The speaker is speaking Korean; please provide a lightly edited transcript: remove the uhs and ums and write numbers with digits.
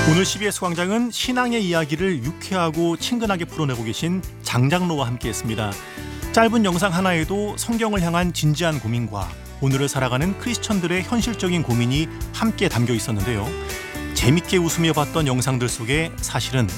오늘 CBS 광장은 신앙의 이야기를 유쾌하고 친근하게 풀어내고 계신 장장로와 함께했습니다. 짧은 영상 하나에도 성경을 향한 진지한 고민과 오늘을 살아가는 크리스천들의 현실적인 고민이 함께 담겨 있었는데요. 재밌게 웃으며 봤던 영상들 속에 사실은